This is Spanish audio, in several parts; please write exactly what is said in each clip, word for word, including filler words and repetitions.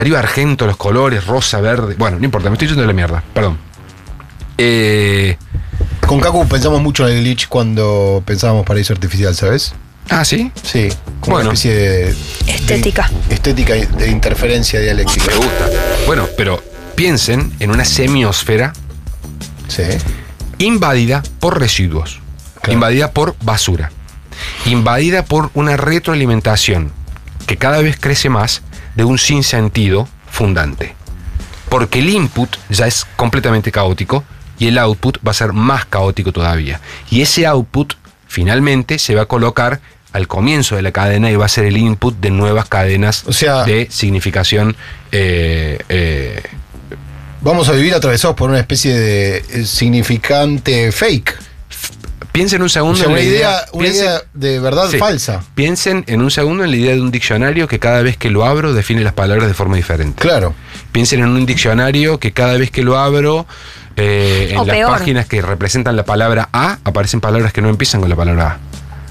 Darío Argento, los colores, rosa, verde. Bueno, no importa, me estoy yendo de la mierda, perdón. Eh, Con Kaku pensamos mucho en el glitch cuando pensábamos paraíso artificial, ¿sabes? ah, ¿sí? Sí, como Bueno. una especie de... Estética. de- estética de interferencia dialéctica. Me gusta. Bueno, pero piensen en una semiosfera Sí. invadida por residuos, Claro. invadida por basura, invadida por una retroalimentación que cada vez crece más de un sinsentido fundante. Porque el input ya es completamente caótico y el output va a ser más caótico todavía. Y ese output finalmente se va a colocar al comienzo de la cadena y va a ser el input de nuevas cadenas O sea- de significación. eh, eh, Vamos a vivir atravesados por una especie de eh, significante fake. piensen un O segundo sea, en una la idea, una piensen- idea de verdad Sí. falsa. Piensen en un segundo en la idea de un diccionario que cada vez que lo abro define las palabras de forma diferente. Claro. Piensen en un diccionario que cada vez que lo abro, eh, en O las peor. páginas que representan la palabra A, aparecen palabras que no empiezan con la palabra A.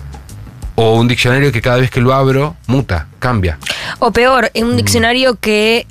O un diccionario que cada vez que lo abro, muta, cambia. O peor, en un diccionario que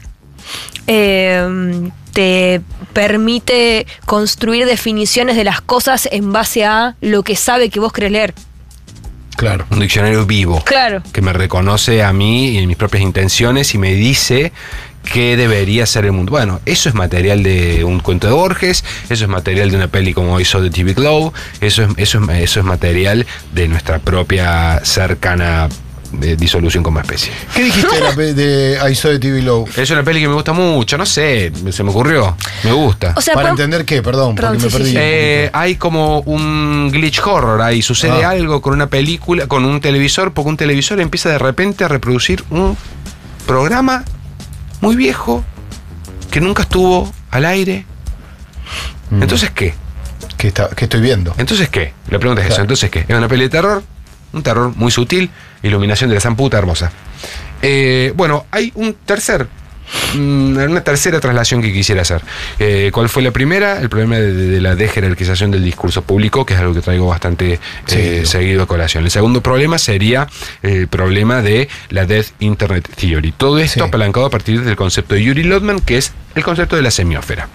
eh, te permite construir definiciones de las cosas en base a lo que sabe que vos querés leer. Claro. Un diccionario vivo. Claro. Que me reconoce a mí y en mis propias intenciones y me dice qué debería ser el mundo. Bueno, eso es material de un cuento de Borges, eso es material de una peli como I Saw the T V Glow, eso es, eso es, eso es material de nuestra propia cercana eh, disolución como especie. ¿Qué dijiste de, la pe- de I Saw the T V Low? Es una peli que me gusta mucho, no sé, se me ocurrió, me gusta. O sea, Para podem- entender qué, perdón, Perdón, porque me sí, sí, perdí. sí. un Eh, poquito. hay como un glitch horror ahí, sucede Ah. algo con una película, con un televisor, porque un televisor empieza de repente a reproducir un programa muy viejo que nunca estuvo al aire. Mm. Entonces, ¿qué? ¿Qué, está, ¿Qué estoy viendo? Entonces, ¿qué? La pregunta es eso. Claro. Entonces, ¿qué? Es una peli de terror, un terror muy sutil, iluminación de la zamputa hermosa. Eh, bueno, hay un tercer, mm, una tercera traslación que quisiera hacer. Eh, ¿Cuál fue la primera? El problema de, de la dejerarquización del discurso público, que es algo que traigo bastante eh, Seguido. seguido a colación. El segundo problema sería el problema de la Death Internet Theory. Todo esto Sí. apalancado a partir del concepto de Yuri Lotman, que es el concepto de la semiósfera.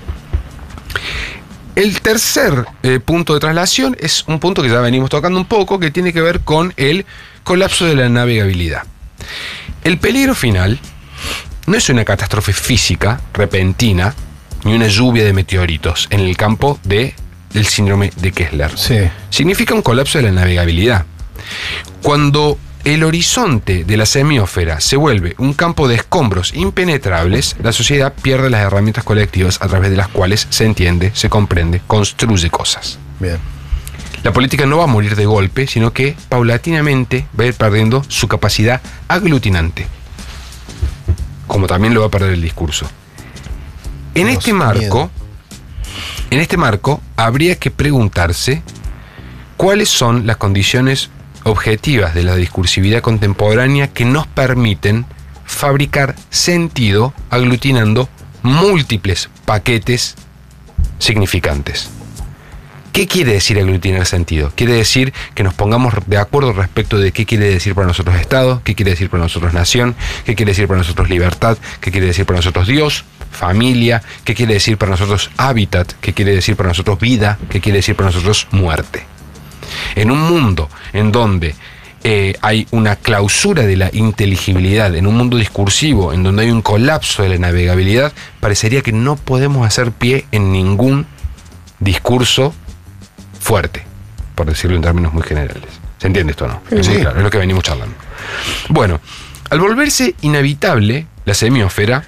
El tercer eh, punto de traslación es un punto que ya venimos tocando un poco, que tiene que ver con el colapso de la navegabilidad. El peligro final no es una catástrofe física repentina, ni una lluvia de meteoritos en el campo de, del síndrome de Kessler. Sí. Significa un colapso de la navegabilidad. Cuando el horizonte de la semiósfera se vuelve un campo de escombros impenetrables, la sociedad pierde las herramientas colectivas a través de las cuales se entiende, se comprende, construye cosas. Bien. La política no va a morir de golpe, sino que paulatinamente va a ir perdiendo su capacidad aglutinante, como también lo va a perder el discurso. En Dios, este qué marco, miedo. en este marco, habría que preguntarse cuáles son las condiciones objetivas de la discursividad contemporánea que nos permiten fabricar sentido aglutinando múltiples paquetes significantes. ¿Qué quiere decir aglutinar sentido? Quiere decir que nos pongamos de acuerdo respecto de qué quiere decir para nosotros Estado, qué quiere decir para nosotros nación, qué quiere decir para nosotros libertad, qué quiere decir para nosotros Dios, familia, qué quiere decir para nosotros hábitat, qué quiere decir para nosotros vida, qué quiere decir para nosotros muerte. En un mundo en donde eh, hay una clausura de la inteligibilidad, en un mundo discursivo, en donde hay un colapso de la navegabilidad, parecería que no podemos hacer pie en ningún discurso fuerte, por decirlo en términos muy generales. ¿Se entiende esto o no? Es muy Sí. claro, es lo que venimos charlando. Bueno, al volverse inhabitable la semiósfera,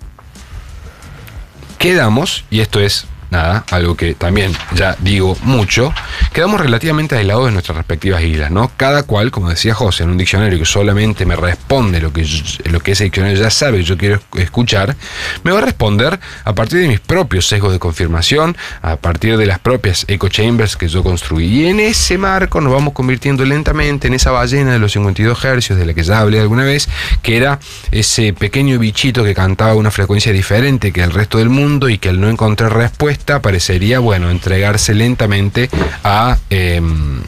quedamos, y esto es nada, algo que también ya digo mucho, quedamos relativamente aislados de nuestras respectivas islas, ¿no? Cada cual, como decía José, en un diccionario que solamente me responde lo que, yo- lo que ese diccionario ya sabe que yo quiero escuchar, me va a responder a partir de mis propios sesgos de confirmación, a partir de las propias echo chambers que yo construí. Y en ese marco nos vamos convirtiendo lentamente en esa ballena de los cincuenta y dos hercios de la que ya hablé alguna vez, que era ese pequeño bichito que cantaba a una frecuencia diferente que el resto del mundo y que al no encontrar respuesta parecería, bueno, entregarse lentamente a, eh,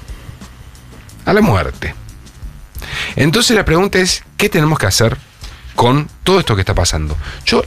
a la muerte. Entonces la pregunta es, ¿qué tenemos que hacer con todo esto que está pasando. Yo